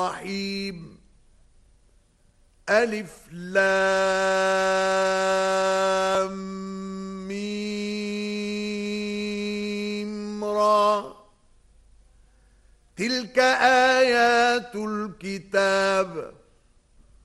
الرحيم ألف لام ميم را تلك آيات الكتاب